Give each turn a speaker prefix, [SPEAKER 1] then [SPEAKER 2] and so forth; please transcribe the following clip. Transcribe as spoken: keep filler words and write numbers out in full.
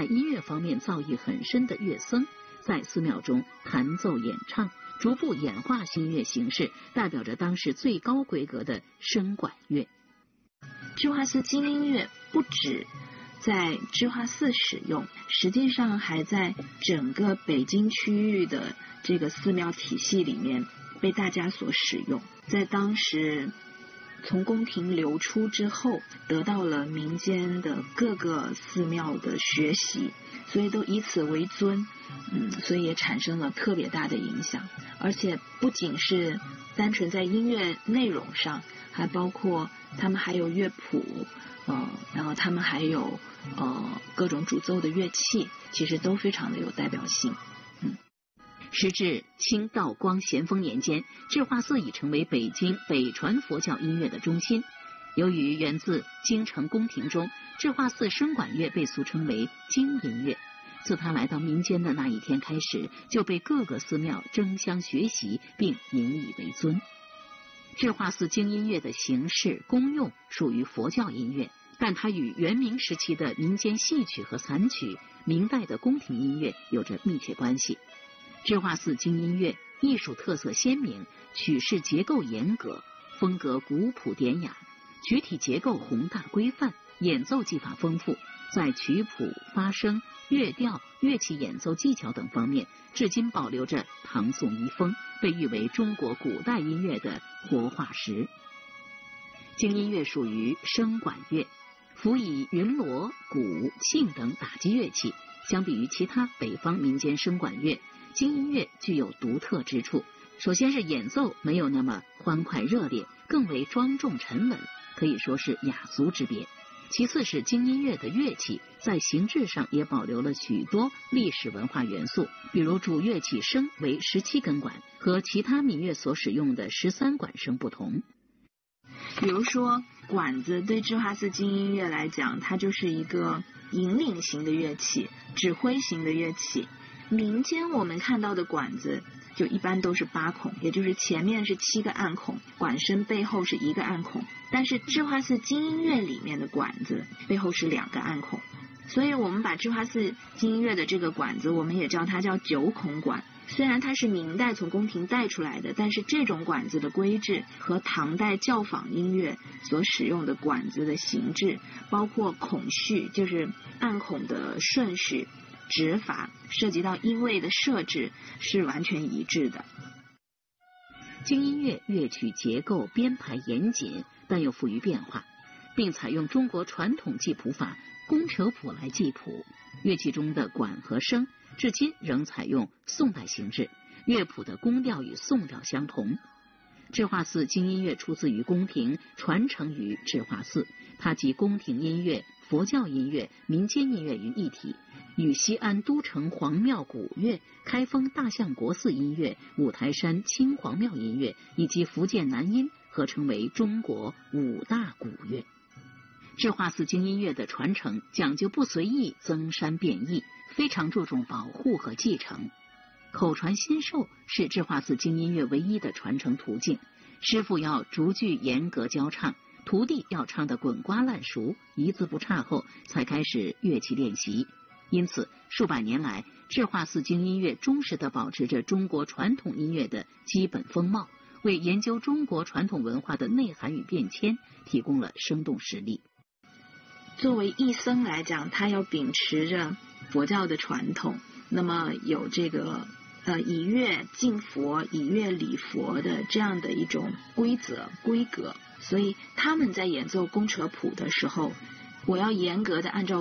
[SPEAKER 1] 音乐方面造诣很深的乐僧，在寺庙中弹奏演唱，逐步演化新乐形式，代表着当时最高规格的笙管乐。
[SPEAKER 2] 智化寺精音乐不止在智化寺使用，实际上还在整个北京区域的这个寺庙体系里面被大家所使用。在当时从宫廷流出之后，得到了民间的各个寺庙的学习，所以都以此为尊，嗯，所以也产生了特别大的影响。而且不仅是单纯在音乐内容上，还包括他们还有乐谱，呃，然后他们还有呃各种主奏的乐器，其实都非常的有代表性。嗯，
[SPEAKER 1] 时至清道光咸丰年间，智化寺已成为北京北传佛教音乐的中心。由于源自京城宫廷中，智化寺笙管乐被俗称为京音乐。自它来到民间的那一天开始，就被各个寺庙争相学习，并引以为尊。智化寺京音乐的形式功用属于佛教音乐，但它与元明时期的民间戏曲和散曲、明代的宫廷音乐有着密切关系。智化寺京音乐艺术特色鲜明，曲式结构严格，风格古朴典雅，曲体结构宏大规范，演奏技法丰富，在曲谱、发声、乐调、乐器演奏技巧等方面，至今保留着唐宋遗风，被誉为中国古代音乐的活化石。京音乐属于笙管乐，辅以云锣、鼓、磬等打击乐器。相比于其他北方民间笙管乐，京音乐具有独特之处。首先是演奏没有那么欢快热烈，更为庄重沉稳，可以说是雅俗之别。其次是京音乐的乐器在形制上也保留了许多历史文化元素，比如主乐器笙为十七根管，和其他民乐所使用的十三管笙不同。
[SPEAKER 2] 比如说管子对智化寺京音乐来讲，它就是一个引领型的乐器，指挥型的乐器。民间我们看到的管子就一般都是八孔，也就是前面是七个暗孔，管身背后是一个暗孔。但是智化寺京音乐里面的管子背后是两个暗孔，所以我们把智化寺京音乐的这个管子，我们也叫它叫九孔管。虽然它是明代从宫廷带出来的，但是这种管子的规制和唐代教坊音乐所使用的管子的形制，包括孔序，就是暗孔的顺序、指法，涉及到音位的设置，是完全一致的。
[SPEAKER 1] 京音乐乐曲结构编排严谨，但又富于变化，并采用中国传统记谱法工扯谱来记谱。乐器中的管和笙至今仍采用宋代形制，乐谱的宫调与宋调相同。智化寺京音乐出自于宫廷，传承于智化寺，它集宫廷音乐、佛教音乐、民间音乐于一体，与西安都城隍庙古乐、开封大相国寺音乐、五台山清皇庙音乐以及福建南音合称为中国五大古乐。智化寺京音乐的传承讲究不随意增删变异，非常注重保护和继承。口传心授是智化寺京音乐唯一的传承途径，师傅要逐句严格教唱，徒弟要唱得滚瓜烂熟，一字不差后才开始乐器练习。因此数百年来，智化寺京音乐忠实地保持着中国传统音乐的基本风貌，为研究中国传统文化的内涵与变迁提供了生动实例。
[SPEAKER 2] 作为义僧来讲，他要秉持着佛教的传统，那么有这个呃以乐敬佛、以乐礼佛的这样的一种规则规格，所以他们在演奏工扯谱的时候，我要严格的按照